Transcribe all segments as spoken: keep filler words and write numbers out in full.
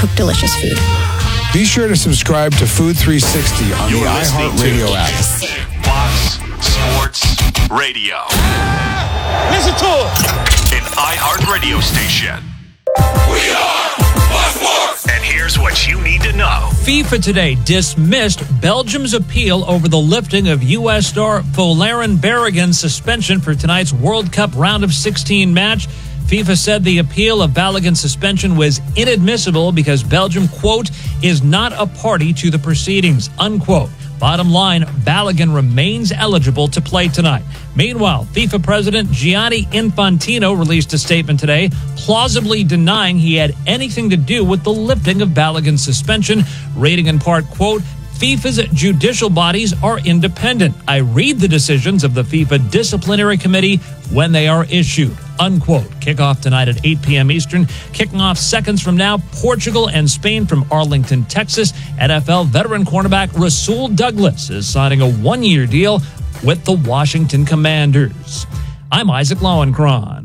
cook delicious food. Be sure to subscribe to Food three sixty on You're the iHeartRadio app. Fox Sports Radio. Listen to it. An iHeartRadio station. We are Fox Sports. And here's what you need to know. FIFA today dismissed Belgium's appeal over the lifting of U S star Folarin Balogun's suspension for tonight's World Cup round of sixteen match. FIFA said the appeal of Balogun's suspension was inadmissible because Belgium, quote, is not a party to the proceedings, unquote. Bottom line, Balogun remains eligible to play tonight. Meanwhile, FIFA President Gianni Infantino released a statement today, plausibly denying he had anything to do with the lifting of Balogun's suspension, rating in part, quote, FIFA's judicial bodies are independent. I read the decisions of the FIFA Disciplinary Committee when they are issued, unquote. Kickoff tonight at eight p.m. Eastern. Kicking off seconds from now, Portugal and Spain from Arlington, Texas. N F L veteran cornerback Rasul Douglas is signing a one-year deal with the Washington Commanders. I'm Isaac Lowenkron.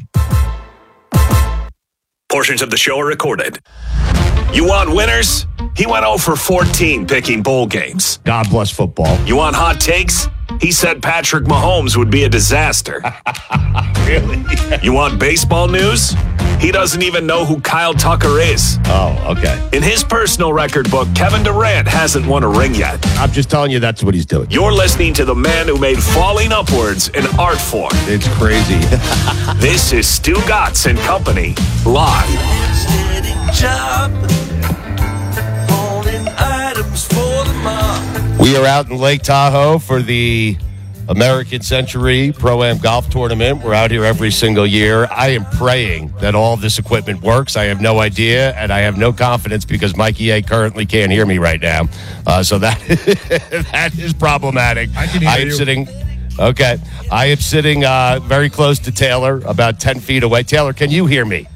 Portions of the show are recorded. You want winners? He went oh for fourteen picking bowl games. God bless football. You want hot takes? He said Patrick Mahomes would be a disaster. Really? You want baseball news? He doesn't even know who Kyle Tucker is. Oh, okay. In his personal record book, Kevin Durant hasn't won a ring yet. I'm just telling you that's what he's doing. You're listening to the man who made falling upwards an art form. It's crazy. This is Stu Gatz and Company, live. We are out in Lake Tahoe for the American Century Pro-Am Golf Tournament. We're out here every single year. I am praying that all of this equipment works. I have no idea, and I have no confidence because Mikey A currently can't hear me right now. Uh, so that that is problematic. I can hear I am you. sitting. Okay, I am sitting uh, very close to Taylor, about ten feet away. Taylor, can you hear me?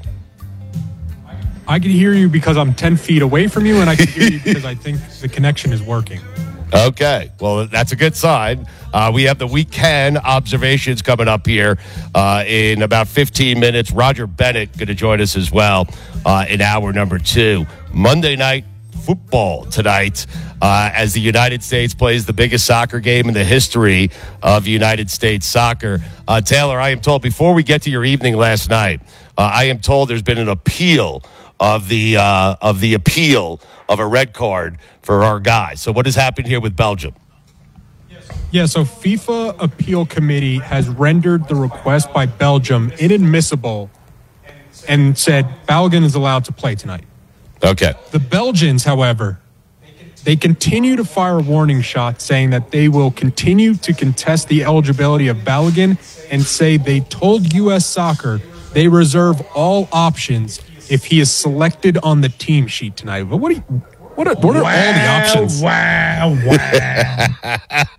I can hear you because I'm ten feet away from you, and I can hear you because I think the connection is working. Okay, well, that's a good sign. Uh, we have the weekend observations coming up here uh, in about fifteen minutes. Roger Bennett going to join us as well uh, in hour number two. Monday night football tonight uh, as the United States plays the biggest soccer game in the history of United States soccer. Uh, Taylor, I am told, before we get to your evening last night, uh, I am told there's been an appeal of the uh, of the appeal of a red card for our guys. So what has happened here with Belgium? Yeah, so FIFA Appeal Committee has rendered the request by Belgium inadmissible and said Balogun is allowed to play tonight. Okay. The Belgians, however, they continue to fire warning shots saying that they will continue to contest the eligibility of Balogun and say they told U S Soccer they reserve all options if he is selected on the team sheet tonight. But what do you... What are, what are wow, all the options? Wow, wow.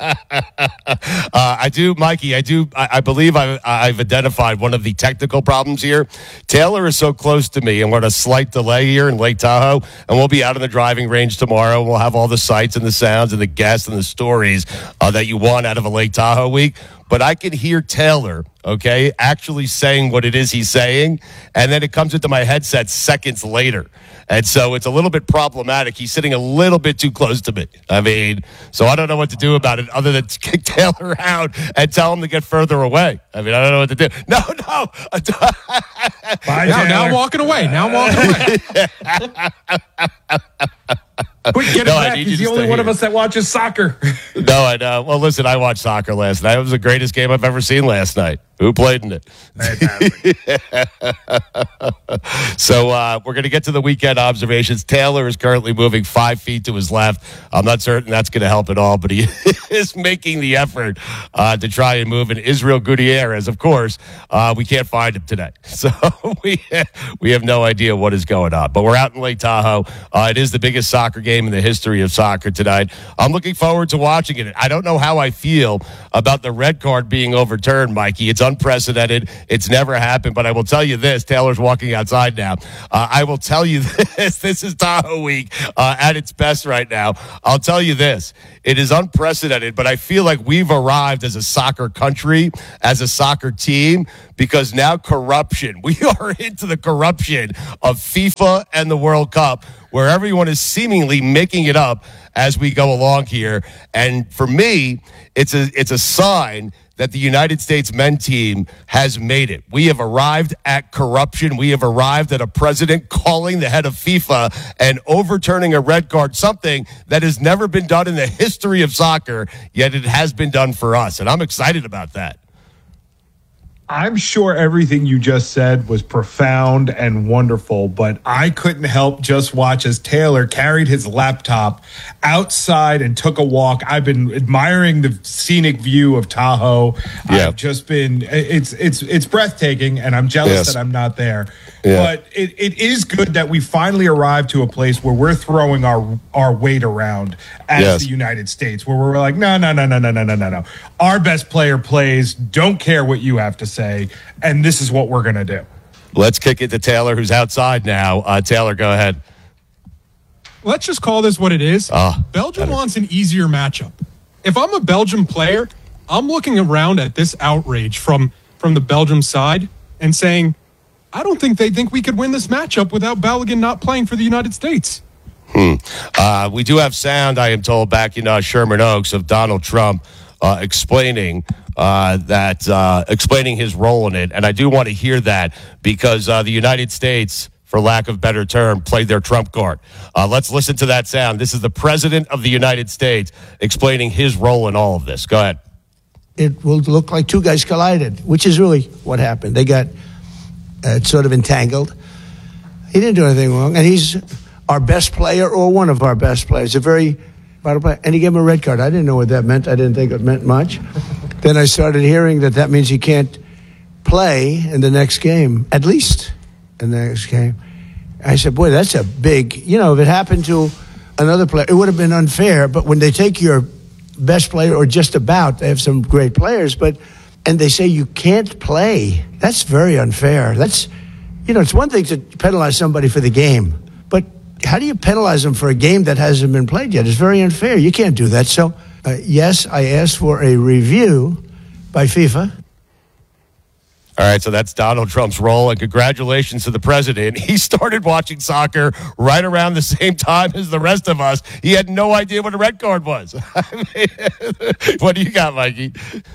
uh, I do, Mikey, I do, I, I believe I, I've identified one of the technical problems here. Taylor is so close to me, and we're at a slight delay here in Lake Tahoe, and we'll be out in the driving range tomorrow. We'll have all the sights and the sounds and the guests and the stories uh, that you want out of a Lake Tahoe week. But I can hear Taylor, okay, actually saying what it is he's saying, and then it comes into my headset seconds later. And so it's a little bit problematic. He's sitting a little bit too close to me. I mean, so I don't know what to do about it other than kick Taylor out and tell him to get further away. I mean, I don't know what to do. No, no. Bye, Now, now I'm Taylor. walking away. Now I'm walking away. Quick, get him No, I back. need He's you the to only stay one of here. us that watches soccer. No, I know. Well, listen, I watched soccer last night. It was the greatest game I've ever seen last night. Who played in it? So uh, we're going to get to the weekend observations. Taylor is currently moving five feet to his left. I'm not certain that's going to help at all, but he is making the effort uh, to try and move. And Israel Gutierrez, of course, uh, we can't find him today. So we, we have no idea what is going on. But we're out in Lake Tahoe. Uh, it is the biggest soccer game in the history of soccer tonight. I'm looking forward to watching it. I don't know how I feel about the red card being overturned, Mikey. It's unprecedented. It's never happened. But I will tell you this. Taylor's walking outside now. Uh, I will tell you this. This is Tahoe Week uh, at its best right now. I'll tell you this. It is unprecedented. unprecedented, but I feel like we've arrived as a soccer country, as a soccer team, because now corruption, we are into the corruption of FIFA and the World Cup, where everyone is seemingly making it up as we go along here. And for me, it's a it's a sign that the United States men's team has made it. We have arrived at corruption. We have arrived at a president calling the head of FIFA and overturning a red card, something that has never been done in the history of soccer, yet it has been done for us. And I'm excited about that. I'm sure everything you just said was profound and wonderful, but I couldn't help just watch as Taylor carried his laptop outside and took a walk. I've been admiring the scenic view of Tahoe. Yeah. I've just been, it's it's it's breathtaking, and I'm jealous Yes. that I'm not there. Yeah. But it, it is good that we finally arrived to a place where we're throwing our our weight around as Yes. the United States, where we're like, no, no, no, no, no, no, no, no, no. Our best player plays, don't care what you have to say, and this is what we're going to do. Let's kick it to Taylor, who's outside now. Uh, Taylor, go ahead. Let's just call this what it is. Ah, Belgium better. wants an easier matchup. If I'm a Belgium player, I'm looking around at this outrage from from the Belgium side and saying, I don't think they think we could win this matchup without Balogun not playing for the United States. Hmm. Uh, we do have sound, I am told, back in uh, Sherman Oaks of Donald Trump uh, explaining uh, that, uh, explaining his role in it. And I do want to hear that because uh, the United States, for lack of better term, played their trump card. Uh, let's listen to that sound. This is the President of the United States explaining his role in all of this. Go ahead. It will look like two guys collided, which is really what happened. They got uh, sort of entangled. He didn't do anything wrong, and he's our best player or one of our best players, a very vital player. And he gave him a red card. I didn't know what that meant. I didn't think it meant much. Then I started hearing that that means he can't play in the next game, at least in the next game. I said, boy, that's a big, you know, if it happened to another player, it would have been unfair. But when they take your best player, or just about, they have some great players, but and they say you can't play, that's very unfair. That's, you know, it's one thing to penalize somebody for the game, but how do you penalize them for a game that hasn't been played yet? It's very unfair. You can't do that. So, uh, yes, I asked for a review by FIFA. All right, so that's Donald Trump's role, and congratulations to the president. He started watching soccer right around the same time as the rest of us. He had no idea what a red card was. I mean, what do you got, Mikey?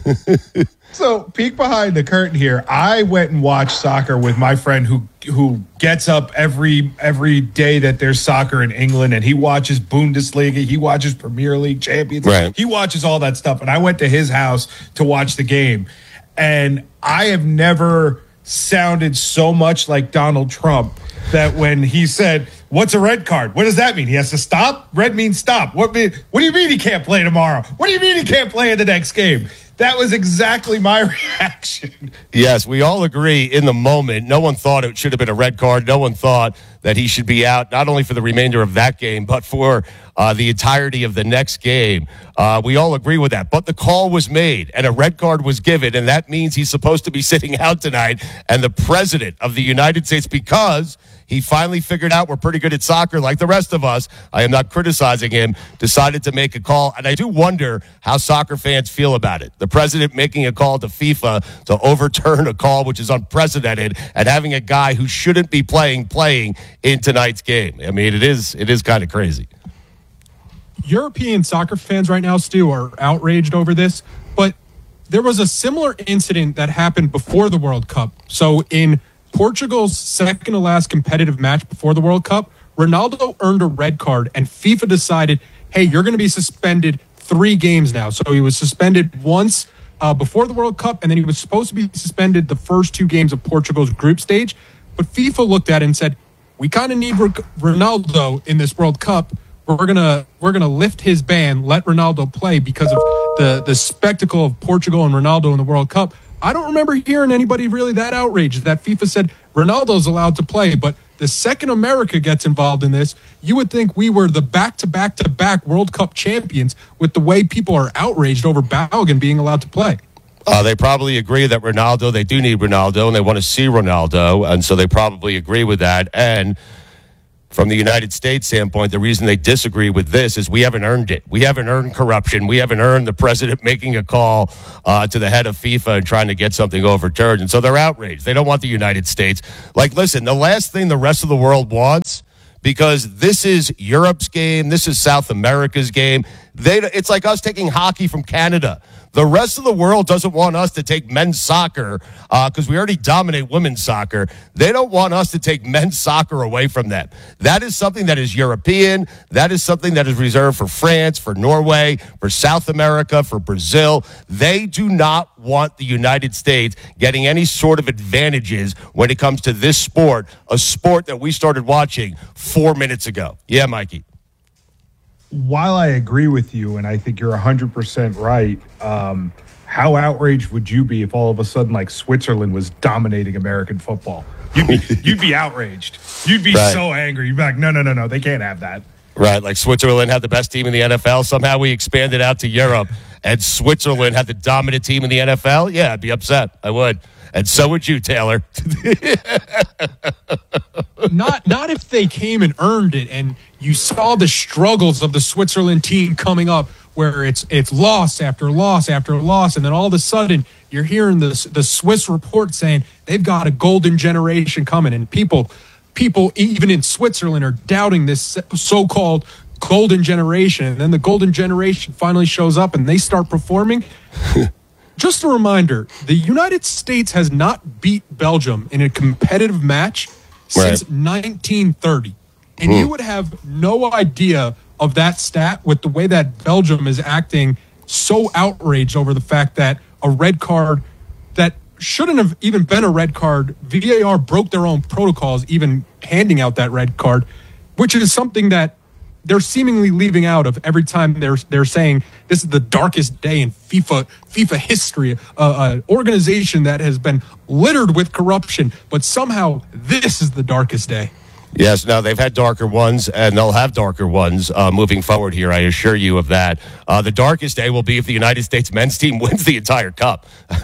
So, peek behind the curtain here. I went and watched soccer with my friend who who gets up every every day that there's soccer in England, and he watches Bundesliga, he watches Premier League, Champions League. Right. He watches all that stuff. And I went to his house to watch the game. And I have never sounded so much like Donald Trump that when he said, what's a red card? What does that mean? He has to stop? Red means stop. What, mean, what do you mean he can't play tomorrow? What do you mean he can't play in the next game? That was exactly my reaction. Yes, we all agree in the moment. No one thought it should have been a red card. No one thought that he should be out, not only for the remainder of that game, but for uh, the entirety of the next game. Uh, we all agree with that. But the call was made, and a red card was given, and that means he's supposed to be sitting out tonight. And the president of the United States, because he finally figured out we're pretty good at soccer like the rest of us, I am not criticizing him, decided to make a call. And I do wonder how soccer fans feel about it. The president making a call to FIFA to overturn a call which is unprecedented, and having a guy who shouldn't be playing, playing in tonight's game. I mean, it is it is kind of crazy. European soccer fans right now, Stu, are outraged over this, but there was a similar incident that happened before the World Cup. So in Portugal's second to last competitive match before the World Cup, Ronaldo earned a red card, and FIFA decided, hey, you're going to be suspended three games now. So he was suspended once uh, before the World Cup, and then he was supposed to be suspended the first two games of Portugal's group stage. But FIFA looked at it and said, we kind of need R- Ronaldo in this World Cup. We're gonna we're gonna lift his ban, let Ronaldo play because of the the spectacle of Portugal and Ronaldo in the World Cup. I don't remember hearing anybody really that outraged that FIFA said Ronaldo's allowed to play, but the second America gets involved in this, you would think we were the back-to-back-to-back World Cup champions with the way people are outraged over Balogun being allowed to play. Uh, they probably agree that Ronaldo, they do need Ronaldo, and they want to see Ronaldo, and so they probably agree with that. And from the United States standpoint, the reason they disagree with this is we haven't earned it. We haven't earned corruption. We haven't earned the president making a call uh, to the head of FIFA and trying to get something overturned. And so they're outraged. They don't want the United States. Like, listen, the last thing the rest of the world wants, because this is Europe's game, this is South America's game. They, it's like us taking hockey from Canada. The rest of the world doesn't want us to take men's soccer because uh, we already dominate women's soccer. They don't want us to take men's soccer away from them. That is something that is European. That is something that is reserved for France, for Norway, for South America, for Brazil. They do not want the United States getting any sort of advantages when it comes to this sport, a sport that we started watching four minutes ago. Yeah, Mikey. While I agree with you, and I think you're one hundred percent right, um, how outraged would you be if all of a sudden, like, Switzerland was dominating American football? You'd be, you'd be outraged. You'd be right. so angry. You'd be like, no, no, no, no, they can't have that. Right, like Switzerland had the best team in the N F L. Somehow we expanded out to Europe, and Switzerland had the dominant team in the N F L. Yeah, I'd be upset. I would. And so would you, Taylor. not not if they came and earned it, and you saw the struggles of the Switzerland team coming up, where it's it's loss after loss after loss, and then all of a sudden you're hearing the the Swiss report saying they've got a golden generation coming, and people people even in Switzerland are doubting this so-called golden generation, and then the golden generation finally shows up and they start performing. Just a reminder, the United States has not beat Belgium in a competitive match since right. nineteen thirty. And mm. you would have no idea of that stat with the way that Belgium is acting so outraged over the fact that a red card that shouldn't have even been a red card, V A R broke their own protocols even handing out that red card, which is something that they're seemingly leaving out of every time they're they're saying this is the darkest day in FIFA FIFA history, uh, an organization that has been littered with corruption, but somehow this is the darkest day. Yes, no, they've had darker ones, and they'll have darker ones uh, moving forward here. I assure you of that. Uh, the darkest day will be if the United States men's team wins the entire cup. I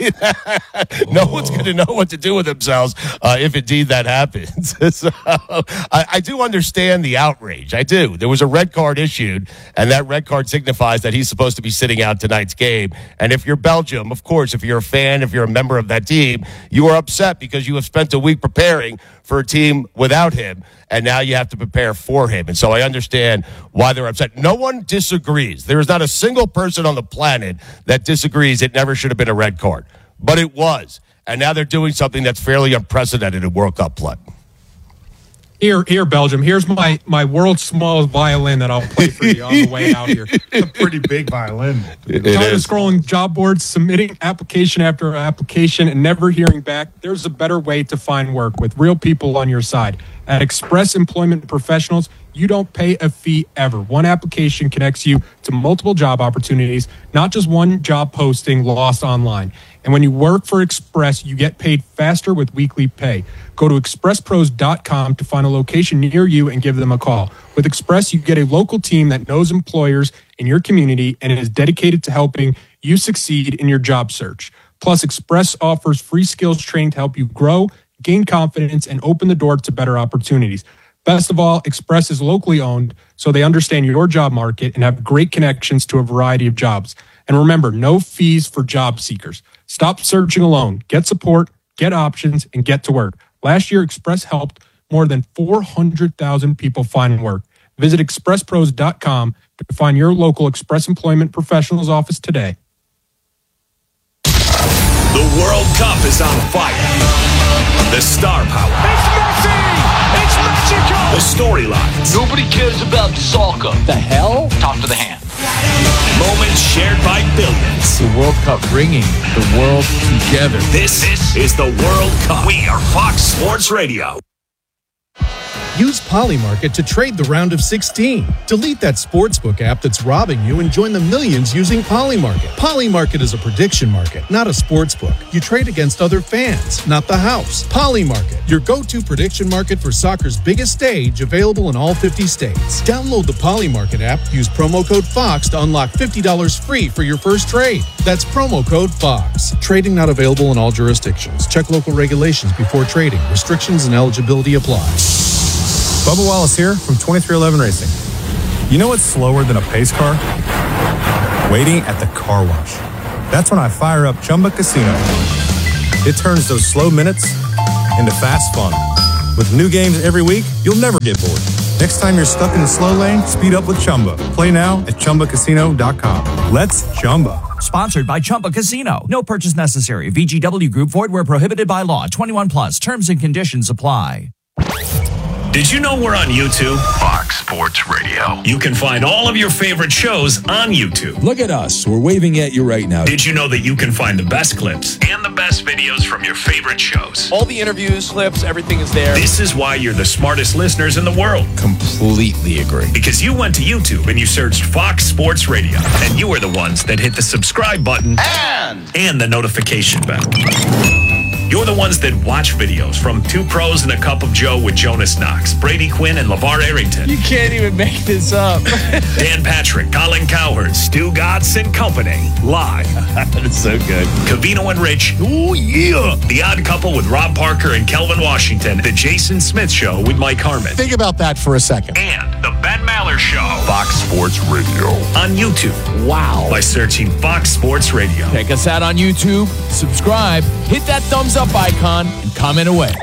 mean, no one's going to know what to do with themselves uh, if indeed that happens. so, I, I do understand the outrage. I do. There was a red card issued, and that red card signifies that he's supposed to be sitting out tonight's game. And if you're Belgium, of course, if you're a fan, if you're a member of that team, you are upset because you have spent a week preparing for a team without him, and now you have to prepare for him. And so I understand why they're upset. No one disagrees. There is not a single person on the planet that disagrees it never should have been a red card. But it was. And now they're doing something that's fairly unprecedented in World Cup play. Here, here, Belgium. Here's my, my world's smallest violin that I'll play for you on the way out here. It's a pretty big violin. It, it Tired of scrolling job boards, submitting application after application, and never hearing back. There's a better way to find work with real people on your side. At Express Employment Professionals, you don't pay a fee ever. One application connects you to multiple job opportunities, not just one job posting lost online. And when you work for Express, you get paid faster with weekly pay. Go to express pros dot com to find a location near you and give them a call. With Express, you get a local team that knows employers in your community and is dedicated to helping you succeed in your job search. Plus, Express offers free skills training to help you grow, gain confidence, and open the door to better opportunities. Best of all, Express is locally owned, so they understand your job market and have great connections to a variety of jobs. And remember, no fees for job seekers. Stop searching alone. Get support, get options, and get to work. Last year, Express helped more than four hundred thousand people find work. Visit express pros dot com to find your local Express Employment Professionals office today. The World Cup is on fire. The star power. It's Messi! It's Mexico! The storylines. Nobody cares about soccer. The hell? Talk to the hand. Moments shared by billions. The World Cup bringing the world together. This, this is the World Cup. We are Fox Sports Radio. Use Polymarket to trade the round of sixteen. Delete that sportsbook app that's robbing you and join the millions using Polymarket. Polymarket is a prediction market, not a sportsbook. You trade against other fans, not the house. Polymarket, your go-to prediction market for soccer's biggest stage, available in all fifty states. Download the Polymarket app, use promo code FOX to unlock fifty dollars free for your first trade. That's promo code FOX. Trading not available in all jurisdictions. Check local regulations before trading. Restrictions and eligibility apply. Bubba Wallace here from twenty-three eleven Racing. You know what's slower than a pace car? Waiting at the car wash. That's when I fire up Chumba Casino. It turns those slow minutes into fast fun. With new games every week, you'll never get bored. Next time you're stuck in the slow lane, speed up with Chumba. Play now at Chumba Casino dot com. Let's Chumba. Sponsored by Chumba Casino. No purchase necessary. V G W Group. Void where prohibited by law. twenty-one plus. Terms and conditions apply. Did you know we're on YouTube? Fox Sports Radio. You can find all of your favorite shows on YouTube. Look at us. We're waving at you right now. Did you know that you can find the best clips and the best videos from your favorite shows? All the interviews, clips, everything is there. This is why you're the smartest listeners in the world. Completely agree. Because you went to YouTube and you searched Fox Sports Radio. And you are the ones that hit the subscribe button and, and the notification bell. You're the ones that watch videos from Two Pros and a Cup of Joe with Jonas Knox, Brady Quinn, and LeVar Arrington. You can't even make this up. Dan Patrick, Colin Cowherd, Stu Gatz and Company. Live. That's so good. Covino and Rich. Oh, yeah. The Odd Couple with Rob Parker and Kelvin Washington. The Jason Smith Show with Mike Harmon. Think about that for a second. And the Ben Maller Show. Fox Sports Radio. On YouTube. Wow. By searching Fox Sports Radio. Check us out on YouTube. Subscribe. Hit that thumbs up icon and comment away.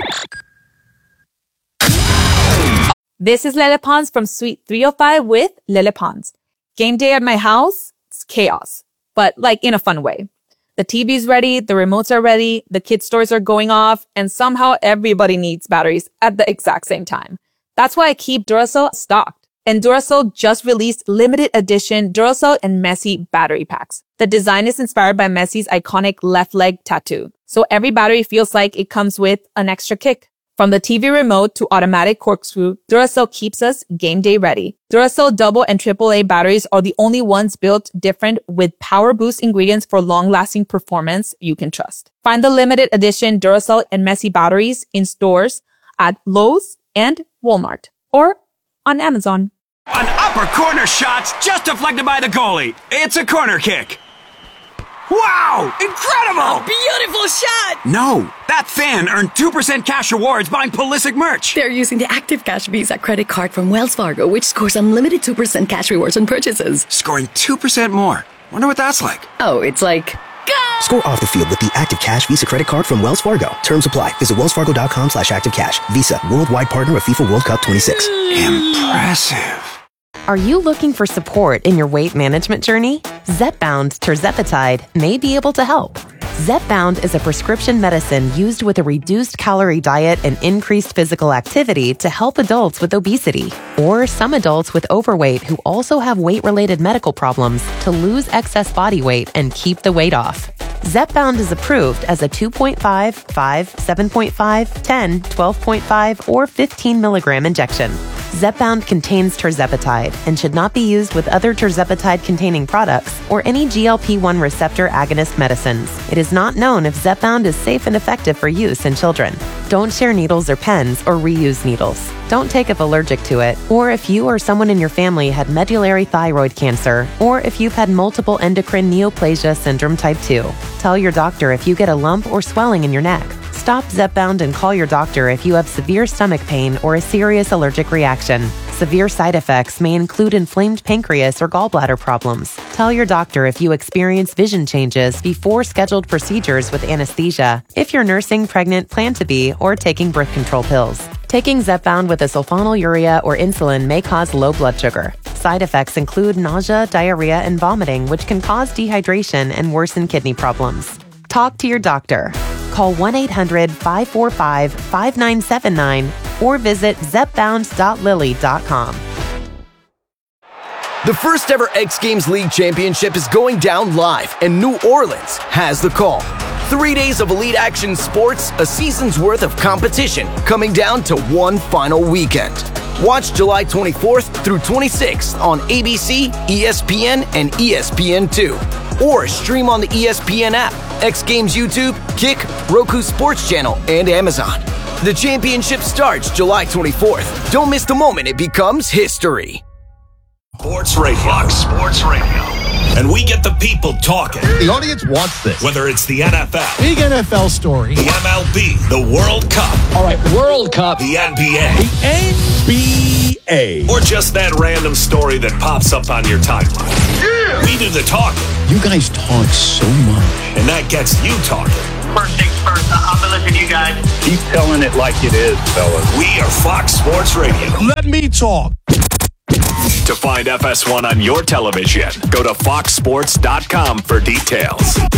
This is Lele Pons from Suite three oh five with Lele Pons. Game day at my house, it's chaos, but like in a fun way. The T V's ready, the remotes are ready, the kids' stores are going off, and somehow everybody needs batteries at the exact same time. That's why I keep Duracell stocked. And Duracell just released limited edition Duracell and Messi battery packs. The design is inspired by Messi's iconic left leg tattoo. So every battery feels like it comes with an extra kick. From the T V remote to automatic corkscrew, Duracell keeps us game day ready. Duracell double and triple A batteries are the only ones built different with power boost ingredients for long-lasting performance you can trust. Find the limited edition Duracell and Messi batteries in stores at Lowe's and Walmart or on Amazon. An upper corner shot's just deflected by the goalie. It's a corner kick. Wow! Incredible! A beautiful shot! No, that fan earned two percent cash rewards buying Pulisic merch. They're using the Active Cash Visa credit card from Wells Fargo, which scores unlimited two percent cash rewards on purchases. Scoring two percent more. Wonder what that's like. Oh, it's like... Go! Score off the field with the Active Cash Visa credit card from Wells Fargo. Terms apply. Visit wellsfargo.com slash activecash. Visa, worldwide partner of FIFA World Cup twenty-six. Impressive. Are you looking for support in your weight management journey? Zepbound tirzepatide may be able to help. Zepbound is a prescription medicine used with a reduced calorie diet and increased physical activity to help adults with obesity or some adults with overweight who also have weight-related medical problems to lose excess body weight and keep the weight off. Zepbound is approved as a two point five, five, seven point five, ten, twelve point five, or fifteen milligram injection. Zepbound contains tirzepatide and should not be used with other tirzepatide-containing products or any G L P one receptor agonist medicines. It is not known if Zepbound is safe and effective for use in children. Don't share needles or pens or reuse needles. Don't take if allergic to it, or if you or someone in your family had medullary thyroid cancer, or if you've had multiple endocrine neoplasia syndrome type two. Tell your doctor if you get a lump or swelling in your neck. Stop Zepbound and call your doctor if you have severe stomach pain or a serious allergic reaction. Severe side effects may include inflamed pancreas or gallbladder problems. Tell your doctor if you experience vision changes before scheduled procedures with anesthesia, if you're nursing, pregnant, plan to be, or taking birth control pills. Taking Zepbound with a sulfonylurea or insulin may cause low blood sugar. Side effects include nausea, diarrhea, and vomiting, which can cause dehydration and worsen kidney problems. Talk to your doctor. Call one eight hundred, five four five, five nine seven nine or visit zepbound dot lilly dot com. The first ever X Games League Championship is going down live, and New Orleans has the call. Three days of elite action sports, a season's worth of competition, coming down to one final weekend. Watch July twenty-fourth through twenty-sixth on A B C, E S P N, and E S P N two. Or stream on the E S P N app, X Games YouTube, Kick, Roku Sports Channel, and Amazon. The championship starts July twenty-fourth. Don't miss the moment it becomes history. Sports Radio. Fox Sports Radio. And we get the people talking. The audience wants this. Whether it's the N F L, big N F L story, the M L B, the World Cup. All right, World Cup. The N B A. The N B A. Or just that random story that pops up on your timeline. Yeah. We do the talking. You guys talk so much. And that gets you talking. First things first, I'm going to listen to you guys. Keep telling it like it is, fellas. We are Fox Sports Radio. Let me talk. To find F S one on your television, go to fox sports dot com for details.